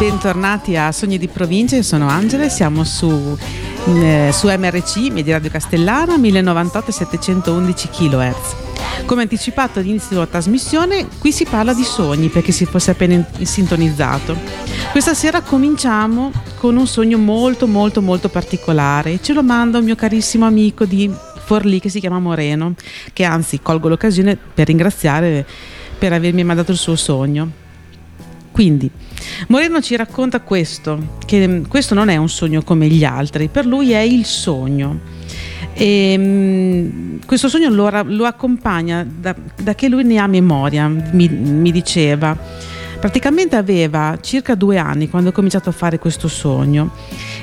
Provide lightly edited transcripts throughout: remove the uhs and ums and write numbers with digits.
Bentornati a Sogni di Provincia, io sono Angela e siamo su MRC, Media Radio Castellana, 1098 e 711 kHz. Come anticipato all'inizio della trasmissione, qui si parla di sogni, per chi si fosse appena sintonizzato. Questa sera cominciamo con un sogno molto molto molto particolare. Ce lo manda un mio carissimo amico di Forlì che si chiama Moreno, che anzi colgo l'occasione per ringraziare per avermi mandato il suo sogno. Quindi Moreno ci racconta questo, che questo non è un sogno come gli altri, per lui è il sogno. E questo sogno lo accompagna da che lui ne ha memoria, mi diceva. Praticamente aveva circa 2 anni quando ha cominciato a fare questo sogno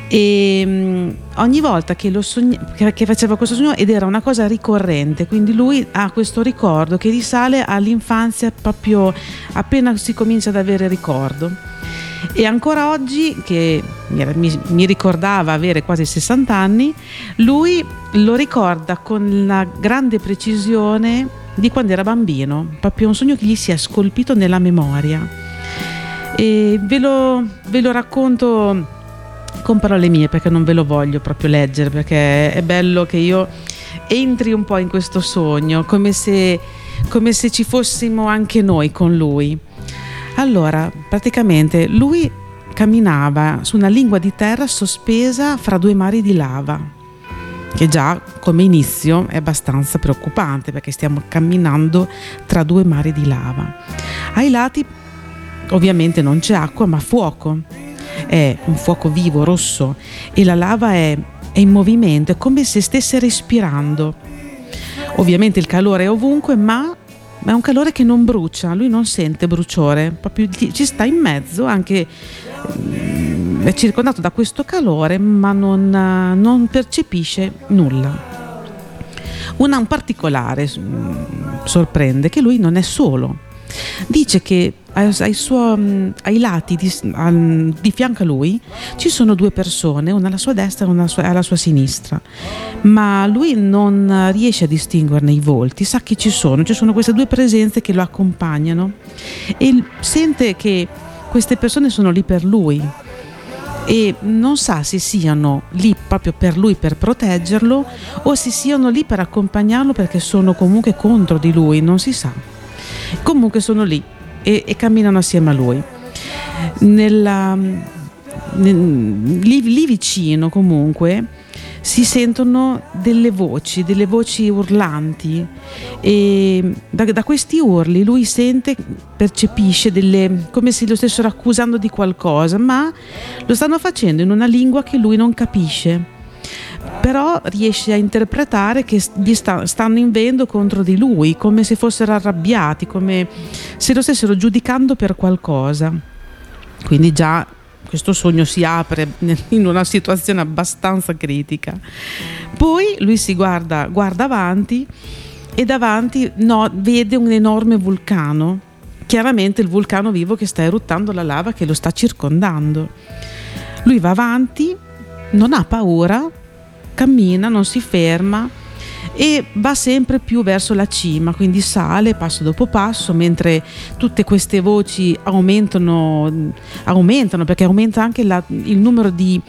e ogni volta che faceva questo sogno, ed era una cosa ricorrente, quindi lui ha questo ricordo che risale all'infanzia, proprio appena si comincia ad avere ricordo. E ancora oggi, che mi ricordava avere quasi 60 anni, lui lo ricorda con la grande precisione di quando era bambino, proprio un sogno che gli si è scolpito nella memoria. E ve lo racconto con parole mie, perché non ve lo voglio proprio leggere, perché è bello che io entri un po' in questo sogno, come se ci fossimo anche noi con lui. Allora, praticamente lui camminava su una lingua di terra sospesa fra 2 mari di lava, che già come inizio è abbastanza preoccupante, perché stiamo camminando tra 2 mari di lava. Ai lati ovviamente non c'è acqua, ma fuoco. È un fuoco vivo, rosso, e la lava è in movimento, è come se stesse respirando. Ovviamente il calore è ovunque, ma è un calore che non brucia, lui non sente bruciore, proprio ci sta in mezzo, anche è circondato da questo calore, ma non percepisce nulla. Un particolare sorprende, che lui non è solo. Dice che ai lati di fianco a lui ci sono 2 persone, una alla sua destra e una alla sua sinistra, ma lui non riesce a distinguerne i volti, sa che ci sono queste 2 presenze che lo accompagnano e sente che queste persone sono lì per lui e non sa se siano lì proprio per lui, per proteggerlo, o se siano lì per accompagnarlo perché sono comunque contro di lui, non si sa. Comunque sono lì e camminano assieme a lui. Lì vicino comunque si sentono delle voci urlanti, e da questi urli lui percepisce come se lo stessero accusando di qualcosa, ma lo stanno facendo in una lingua che lui non capisce. Però riesce a interpretare che gli stanno inveendo contro di lui, come se fossero arrabbiati, come se lo stessero giudicando per qualcosa. Quindi già questo sogno si apre in una situazione abbastanza critica. Poi lui si guarda avanti e davanti vede un enorme vulcano, chiaramente il vulcano vivo che sta eruttando la lava che lo sta circondando. Lui va avanti, non ha paura, cammina, non si ferma e va sempre più verso la cima, quindi sale passo dopo passo, mentre tutte queste voci aumentano perché aumenta anche il numero di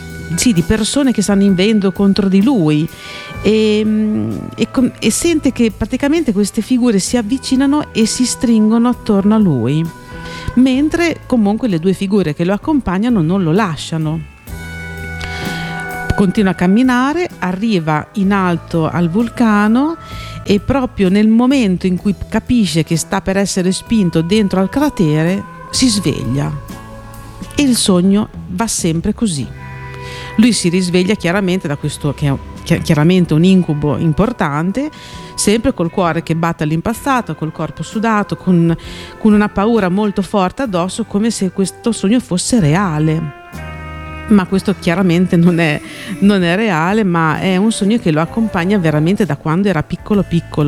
persone che stanno inveendo contro di lui e sente che praticamente queste figure si avvicinano e si stringono attorno a lui, mentre comunque le 2 figure che lo accompagnano non lo lasciano. Continua a camminare, arriva in alto al vulcano e proprio nel momento in cui capisce che sta per essere spinto dentro al cratere, si sveglia. E il sogno va sempre così. Lui si risveglia chiaramente da questo, che è chiaramente un incubo importante, sempre col cuore che batte all'impazzata, col corpo sudato, con una paura molto forte addosso, come se questo sogno fosse reale. Ma questo chiaramente non è reale, ma è un sogno che lo accompagna veramente da quando era piccolo,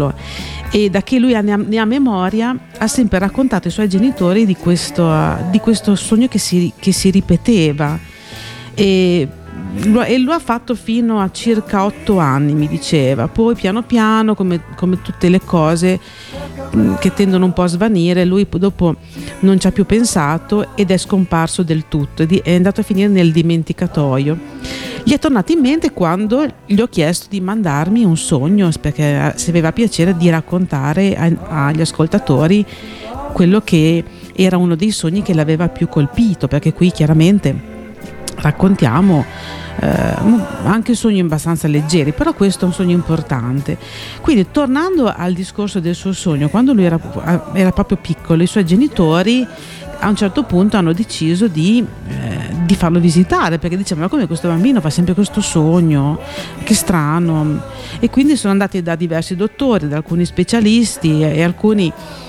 e da che lui ne ha memoria ha sempre raccontato ai suoi genitori di questo sogno che si ripeteva. E e lo ha fatto fino a circa 8 anni, mi diceva. Poi piano piano, come tutte le cose che tendono un po' a svanire, lui dopo non ci ha più pensato ed è scomparso del tutto, è andato a finire nel dimenticatoio. Gli è tornato in mente quando gli ho chiesto di mandarmi un sogno, perché se aveva piacere di raccontare agli ascoltatori quello che era uno dei sogni che l'aveva più colpito, perché qui chiaramente raccontiamo anche sogni abbastanza leggeri, però questo è un sogno importante. Quindi, tornando al discorso del suo sogno, quando lui era proprio piccolo, i suoi genitori a un certo punto hanno deciso di farlo visitare, perché dicevano: ma come questo bambino fa sempre questo sogno, che strano. E quindi sono andati da diversi dottori, da alcuni specialisti, e alcuni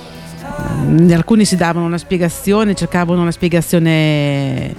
si davano una spiegazione, cercavano una spiegazione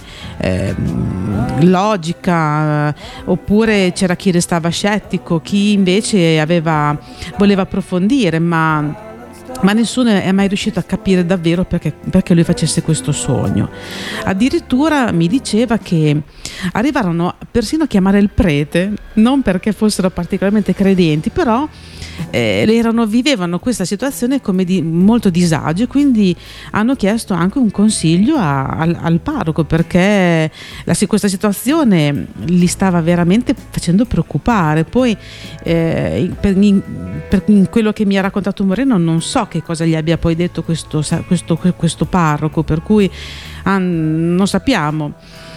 logica, oppure c'era chi restava scettico, chi invece voleva approfondire, ma nessuno è mai riuscito a capire davvero perché lui facesse questo sogno. Addirittura mi diceva che arrivarono persino a chiamare il prete, non perché fossero particolarmente credenti, però vivevano questa situazione come di molto disagio, e quindi hanno chiesto anche un consiglio al parroco, perché questa situazione li stava veramente facendo preoccupare. Poi per quello che mi ha raccontato Moreno, non so che cosa gli abbia poi detto questo parroco, per cui non sappiamo.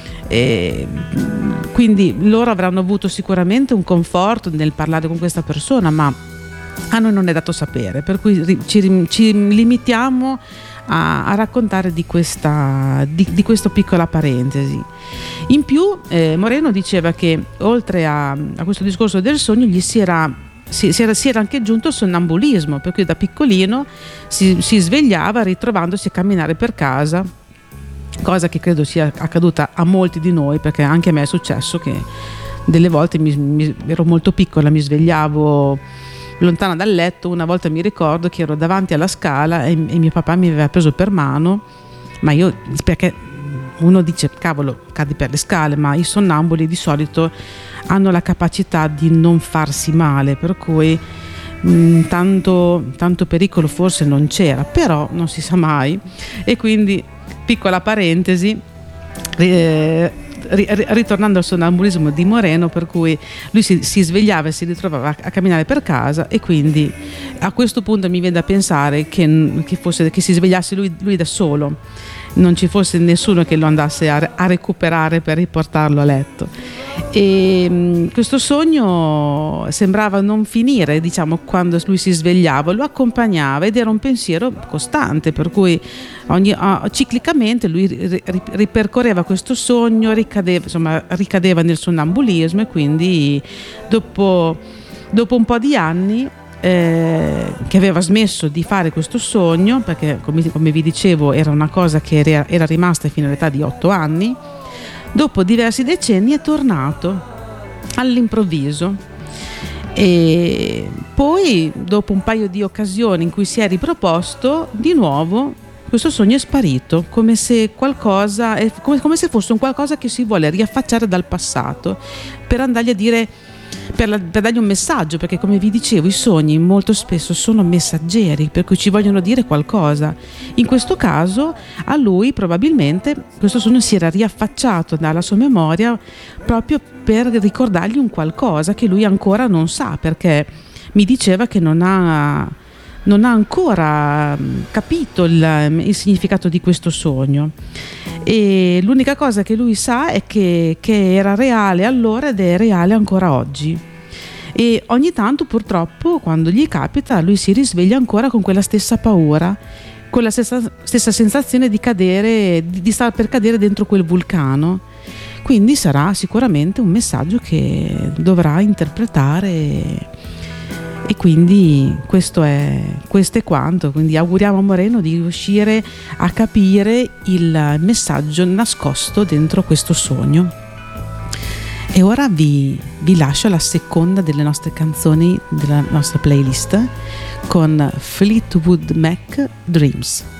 Quindi loro avranno avuto sicuramente un conforto nel parlare con questa persona, ma a noi non è dato sapere, per cui ci limitiamo a raccontare di questa piccola parentesi. In più Moreno diceva che oltre a questo discorso del sogno si era anche giunto il sonnambulismo, per cui da piccolino si svegliava ritrovandosi a camminare per casa, cosa che credo sia accaduta a molti di noi, perché anche a me è successo che delle volte ero molto piccola, mi svegliavo lontana dal letto. Una volta mi ricordo che ero davanti alla scala e mio papà mi aveva preso per mano, ma io, perché uno dice cavolo, cadi per le scale, ma i sonnambuli di solito hanno la capacità di non farsi male, per cui tanto pericolo forse non c'era, però non si sa mai. E quindi, piccola parentesi, ritornando al sonnambulismo di Moreno, per cui lui si svegliava e si ritrovava a camminare per casa, e quindi a questo punto mi viene da pensare che si svegliasse lui da solo, non ci fosse nessuno che lo andasse a recuperare per riportarlo a letto. E questo sogno sembrava non finire, diciamo, quando lui si svegliava, lo accompagnava ed era un pensiero costante, per cui ciclicamente lui ripercorreva questo sogno, ricadeva nel sonnambulismo, e quindi dopo un po' di anni che aveva smesso di fare questo sogno, perché come vi dicevo era una cosa che era rimasta fino all'età di 8 anni, dopo diversi decenni è tornato all'improvviso, e poi dopo un paio di occasioni in cui si è riproposto di nuovo, questo sogno è sparito, come se fosse un qualcosa che si vuole riaffacciare dal passato per andargli a dire, per dargli un messaggio, perché come vi dicevo i sogni molto spesso sono messaggeri, per cui ci vogliono dire qualcosa. In questo caso a lui probabilmente questo sogno si era riaffacciato dalla sua memoria proprio per ricordargli un qualcosa che lui ancora non sa, perché mi diceva che non ha ancora capito il significato di questo sogno, e l'unica cosa che lui sa è che era reale allora ed è reale ancora oggi. E ogni tanto, purtroppo, quando gli capita, lui si risveglia ancora con quella stessa paura, con la stessa sensazione di star per cadere dentro quel vulcano. Quindi sarà sicuramente un messaggio che dovrà interpretare. E quindi questo è quanto. Quindi auguriamo a Moreno di riuscire a capire il messaggio nascosto dentro questo sogno. E ora vi lascio alla seconda delle nostre canzoni della nostra playlist con Fleetwood Mac, Dreams.